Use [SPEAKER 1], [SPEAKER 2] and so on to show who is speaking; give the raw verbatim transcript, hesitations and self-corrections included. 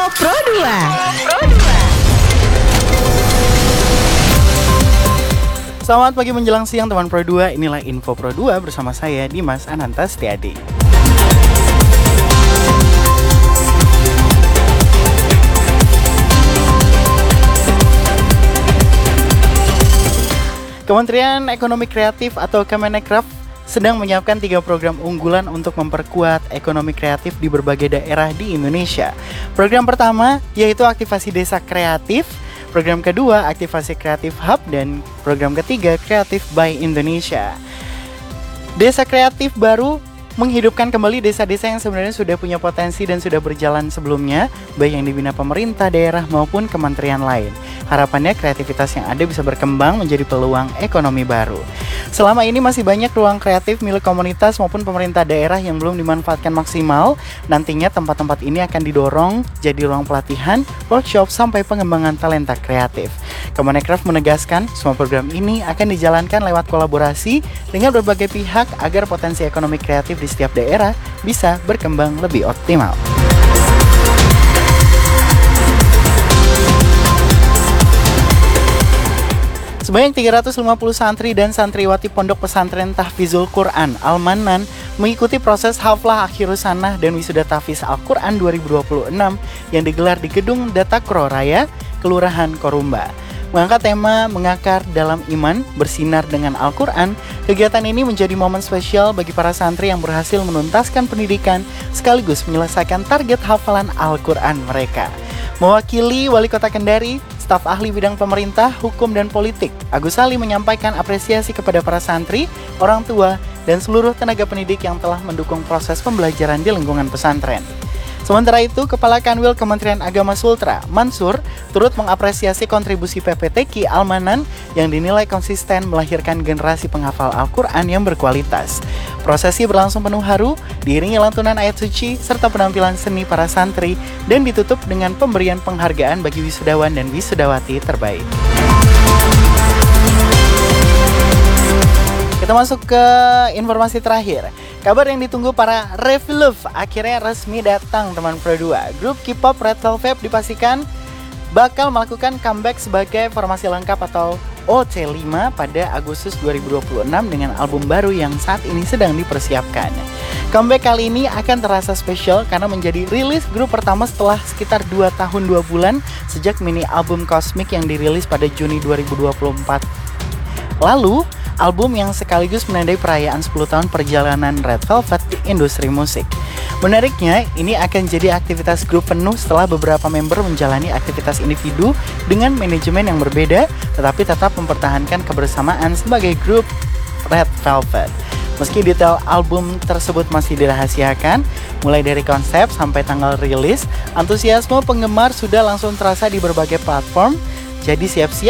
[SPEAKER 1] Pro dua.
[SPEAKER 2] Selamat pagi menjelang siang teman Pro dua. Inilah Info Pro dua bersama saya Dimas Ananta Setiadi. Kementerian Ekonomi Kreatif atau Kemenkraf sedang menyiapkan tiga program unggulan untuk memperkuat ekonomi kreatif di berbagai daerah di Indonesia. Program pertama yaitu Aktivasi Desa Kreatif, program kedua Aktivasi Kreatif Hub, dan program ketiga Kreatif by Indonesia. Desa Kreatif baru menghidupkan kembali desa-desa yang sebenarnya sudah punya potensi dan sudah berjalan sebelumnya, baik yang dibina pemerintah daerah maupun kementerian lain. Harapannya kreativitas yang ada bisa berkembang menjadi peluang ekonomi baru. Selama ini masih banyak ruang kreatif milik komunitas maupun pemerintah daerah yang belum dimanfaatkan maksimal. Nantinya tempat-tempat ini akan didorong jadi ruang pelatihan, workshop, sampai pengembangan talenta kreatif. Kemenkraf menegaskan semua program ini akan dijalankan lewat kolaborasi dengan berbagai pihak agar potensi ekonomi kreatif di setiap daerah bisa berkembang lebih optimal. Sebanyak tiga ratus lima puluh santri dan santriwati Pondok Pesantren Tahfizul Quran Al-Manan mengikuti proses haflah akhirus sanah dan wisuda tahfiz Al-Quran dua ribu dua puluh enam yang digelar di Gedung Datakro Raya, Kelurahan Korumba. Mengangkat tema mengakar dalam iman, bersinar dengan Al-Quran, kegiatan ini menjadi momen spesial bagi para santri yang berhasil menuntaskan pendidikan sekaligus menyelesaikan target hafalan Al-Quran mereka. Mewakili Wali Kota Kendari, staf ahli bidang pemerintah, hukum, dan politik, Agus Ali menyampaikan apresiasi kepada para santri, orang tua, dan seluruh tenaga pendidik yang telah mendukung proses pembelajaran di lingkungan pesantren. Sementara itu, Kepala Kanwil Kementerian Agama Sultra, Mansur, turut mengapresiasi kontribusi P P T Q I Al-Manan yang dinilai konsisten melahirkan generasi penghafal Al-Quran yang berkualitas. Prosesi berlangsung penuh haru, diiringi lantunan ayat suci, serta penampilan seni para santri, dan ditutup dengan pemberian penghargaan bagi wisudawan dan wisudawati terbaik. Kita masuk ke informasi terakhir. Kabar yang ditunggu para Revilove akhirnya resmi datang teman Pro dua. Grup K-pop Red Velvet dipastikan bakal melakukan comeback sebagai formasi lengkap atau O C lima pada Agustus dua ribu dua puluh enam dengan album baru yang saat ini sedang dipersiapkan. Comeback kali ini akan terasa spesial karena menjadi rilis grup pertama setelah sekitar dua tahun dua bulan sejak mini album Cosmic yang dirilis pada Juni dua ribu dua puluh empat lalu. Album yang sekaligus menandai perayaan sepuluh tahun perjalanan Red Velvet di industri musik. Menariknya, ini akan jadi aktivitas grup penuh setelah beberapa member menjalani aktivitas individu dengan manajemen yang berbeda, tetapi tetap mempertahankan kebersamaan sebagai grup Red Velvet. Meski detail album tersebut masih dirahasiakan, mulai dari konsep sampai tanggal rilis, antusiasme penggemar sudah langsung terasa di berbagai platform. Jadi siap-siap